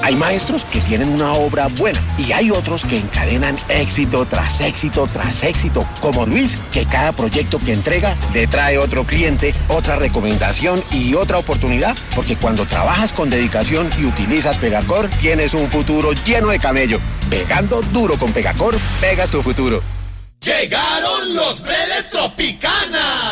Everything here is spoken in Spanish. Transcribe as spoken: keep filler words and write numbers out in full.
Hay maestros que tienen una obra buena y hay otros que encadenan éxito tras éxito tras éxito, como Luis, que cada proyecto que entrega le trae otro cliente, otra recomendación y otra oportunidad, porque cuando trabajas con dedicación y utilizas Pegacor, tienes un futuro lleno de camello. Pegando duro con Pegacor, pegas tu futuro. Llegaron los Bredes Tropicana.